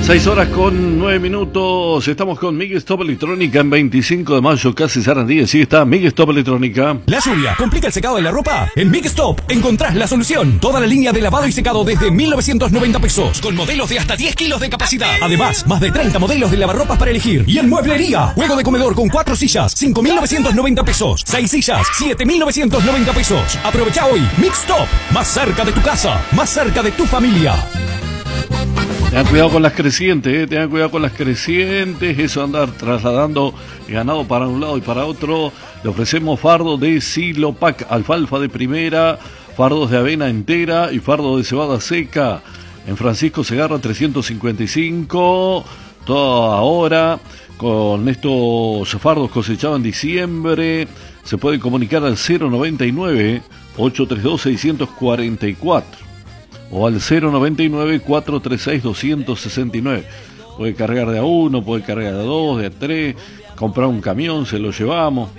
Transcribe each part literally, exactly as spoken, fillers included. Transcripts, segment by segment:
Seis horas con nueve minutos. Estamos con Miguel Stop Electrónica en veinticinco de mayo, casi Sarandí. Sí, está Miguel Stop Electrónica. ¿La lluvia complica el secado de la ropa? En Big Stop encontrás la solución. Toda la línea de lavado y secado desde mil novecientos noventa pesos, con modelos de hasta diez kilos de capacidad. Además, más de treinta modelos de lavarropas para elegir. Y en mueblería, juego de comedor con cuatro sillas, cinco mil novecientos noventa pesos. Seis sillas, siete mil novecientos noventa pesos. Aprovecha hoy. Mix Stop, más cerca de tu casa, más cerca de tu familia. Tengan cuidado con las crecientes, eh. tengan cuidado con las crecientes, eso andar trasladando ganado para un lado y para otro. Le ofrecemos fardo de Silopac, alfalfa de primera, fardos de avena entera y fardo de cebada seca. En Francisco Segarra trescientos cincuenta y cinco, toda hora, con estos fardos cosechados en diciembre. Se puede comunicar al cero noventa y nueve, ocho tres dos, seis cuatro cuatro. O al cero noventa y nueve, cuatro tres seis, dos seis nueve. Puede cargar de a uno, puede cargar de a dos, de a tres, comprar un camión, se lo llevamos.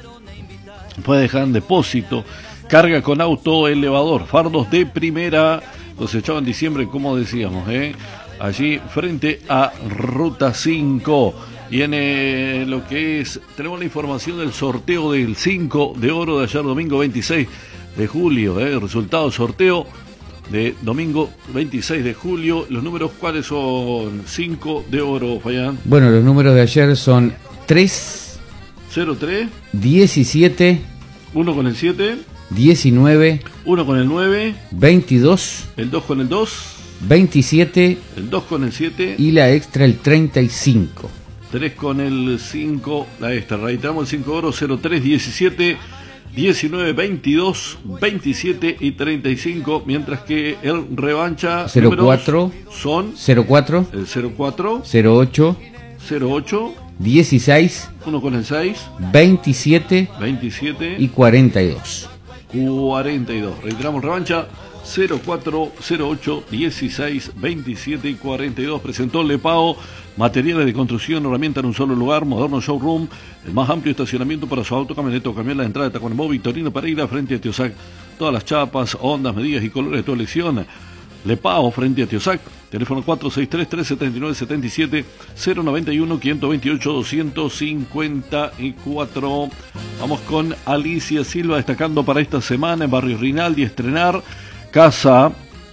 Puede dejar en depósito. Carga con auto elevador, fardos de primera, cosechados en diciembre, como decíamos, ¿eh? allí frente a Ruta cinco. Y en eh, lo que es, tenemos la información del sorteo del cinco de oro de ayer domingo veintiséis de julio, ¿eh? el resultado del sorteo de domingo veintiséis de julio. Los números, ¿cuáles son? cinco de oro, Fayán. Bueno, los números de ayer son tres, cero tres, diecisiete, uno con el siete, diecinueve, uno con el nueve, veintidós, el dos con el dos, veintisiete, el dos con el siete y la extra el treinta y cinco. tres con el cinco, la extra. Reiteramos el cinco de oro, cero tres, diecisiete, diecinueve, veintidós, veintisiete y treinta y cinco, mientras que el revancha cero cuatro son cero cuatro, el cero cuatro, cero ocho, cero ocho, dieciséis, uno con el seis, veintisiete veintisiete y cuarenta y dos. cuarenta y dos. Reiteramos revancha cero cuatro, cero ocho, dieciséis, veintisiete y cuarenta y dos. Presentó Lepao, materiales de construcción, herramienta en un solo lugar, moderno showroom, el más amplio estacionamiento para su auto, camioneta o camión, la entrada de Tacuarembó, Victorino Pereira, frente a Tiosac. Todas las chapas, ondas, medidas y colores de tu elección. Lepao, frente a Tiosac. Teléfono cuatro seis tres, tres siete nueve, siete siete, cero nueve uno, cinco veintiocho, doscientos cincuenta y cuatro. Vamos con Alicia Silva, destacando para esta semana en Barrio Rinaldi, estrenar casa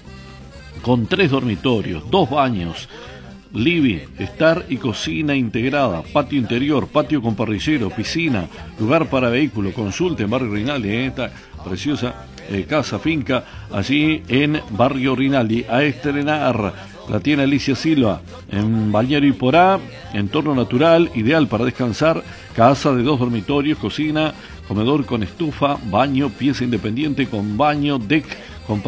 con tres dormitorios, dos baños, living, estar y cocina integrada, patio interior, patio con parrillero, piscina, lugar para vehículo. Consulte en Barrio Rinaldi, eh, esta preciosa eh, casa, finca, allí en Barrio Rinaldi. A estrenar la tiene Alicia Silva en Bañero y Porá, entorno natural, ideal para descansar, casa de dos dormitorios, cocina, comedor con estufa, baño, pieza independiente con baño, deck, con